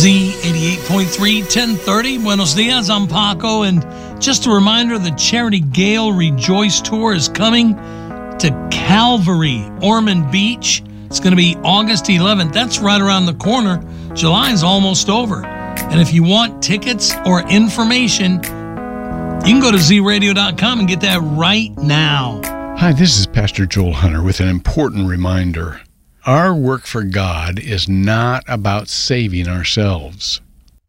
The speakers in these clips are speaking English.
Z88.3, 1030. Buenos dias, I'm Paco. And just a reminder, the Charity Gale Rejoice Tour is coming to Calvary, Ormond Beach. It's going to be August 11th. That's right around the corner. July is almost over. And if you want tickets or information, you can go to zradio.com and get that right now. Hi, this is Pastor Joel Hunter with an important reminder. Our work for God is not about saving ourselves.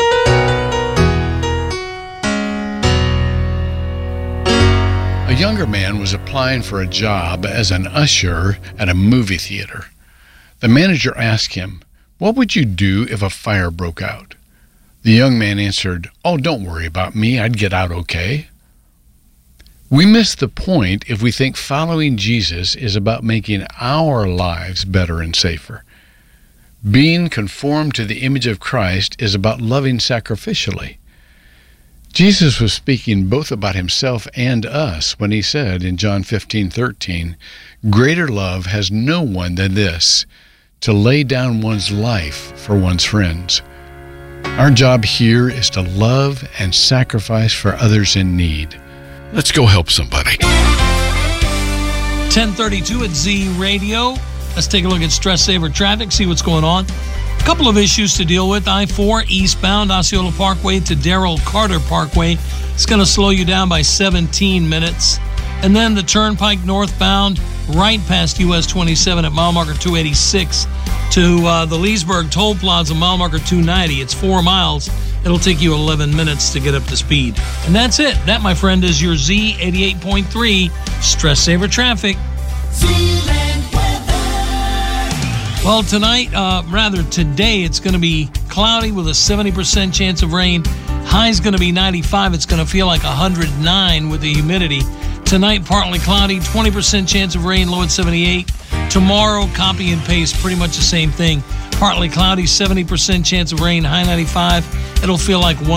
A younger man was applying for a job as an usher at a movie theater. The manager asked him, "What would you do if a fire broke out?" The young man answered, "Oh, don't worry about me. I'd get out okay." We miss the point if we think following Jesus is about making our lives better and safer. Being conformed to the image of Christ is about loving sacrificially. Jesus was speaking both about himself and us when he said in John 15:13, "Greater love has no one than this, to lay down one's life for one's friends." Our job here is to love and sacrifice for others in need. Let's go help somebody. 1032 at Z Radio. Let's take a look at Stress Saver traffic, see what's going on. A couple of issues to deal with. I-4 eastbound, Osceola Parkway to Darrell Carter Parkway. It's going to slow you down by 17 minutes. And then the Turnpike northbound, right past US 27 at mile marker 286 to the Leesburg Toll Plaza, mile marker 290. It's 4 miles. It'll take you 11 minutes to get up to speed. And that's it. That, my friend, is your Z88.3 Stress Saver Traffic. Well, tonight, today, it's going to be cloudy with a 70% chance of rain. High's going to be 95. It's going to feel like 109 with the humidity. Tonight, partly cloudy, 20% chance of rain, low at 78. Tomorrow, copy and paste, pretty much the same thing. Partly cloudy, 70% chance of rain, high 95. It'll feel like